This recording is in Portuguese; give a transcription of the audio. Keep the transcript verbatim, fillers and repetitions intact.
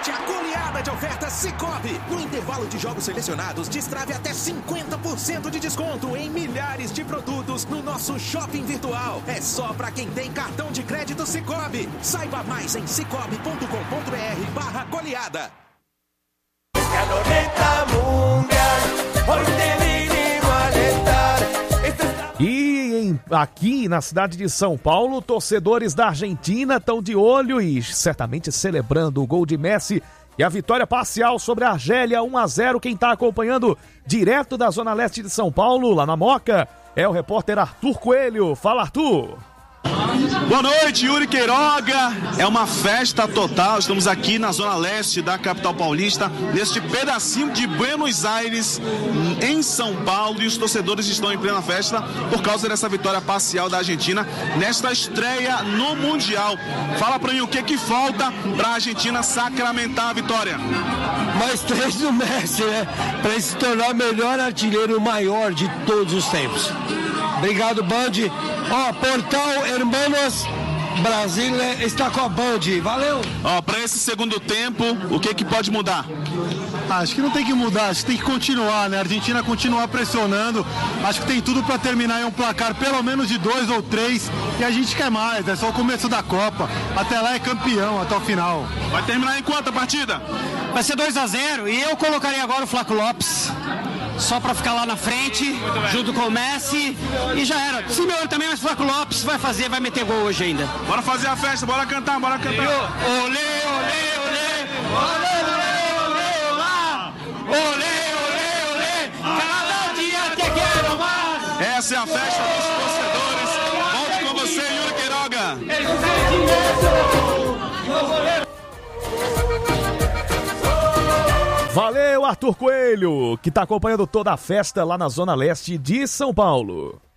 Aproveite a goleada de ofertas Sicoob. No intervalo de jogos selecionados, destrave até cinquenta por cento de desconto em milhares de produtos no nosso shopping virtual. É só para quem tem cartão de crédito Sicoob. Saiba mais em cicobi ponto com ponto br barra goleada. E em, aqui na cidade de São Paulo, torcedores da Argentina estão de olho e certamente celebrando o gol de Messi e a vitória parcial sobre a Argélia, um a zero. Quem está acompanhando direto da Zona Leste de São Paulo, lá na Moca, é o repórter Arthur Coelho. Fala, Arthur! Boa noite, Yuri Queiroga. É uma festa total. Estamos aqui na Zona Leste da capital paulista, neste pedacinho de Buenos Aires, em São Paulo, e os torcedores estão em plena festa por causa dessa vitória parcial da Argentina nesta estreia no Mundial. Fala pra mim o que que falta pra Argentina sacramentar a vitória. Mais três do Messi, né? Pra ele se tornar o melhor artilheiro maior de todos os tempos. Obrigado, Band. Ó, Portal Hermanos Brasil está com a Band. Valeu. Ó, para esse segundo tempo, o que que pode mudar? Acho que não tem que mudar, acho que tem que continuar, né? A Argentina continuar pressionando. Acho que tem tudo para terminar em um placar pelo menos de dois ou três. E a gente quer mais, é só o começo da Copa. Até lá é campeão, até o final. Vai terminar em quanto a partida? Vai ser dois a zero e eu colocaria agora o Flaco Lopes. Só pra ficar lá na frente, junto com o Messi, e já era. Simeone também, mas o Flaco Lopes vai fazer, vai meter gol hoje ainda. Bora fazer a festa, bora cantar, bora cantar. Olê, olê, olê, olê, olê, olê, olá. Olê, olê, olê, cada dia te quero mais. Essa é a festa dos torcedores. Volto com você, Yuri Queiroga. Valeu, Arthur Coelho, que está acompanhando toda a festa lá na Zona Leste de São Paulo.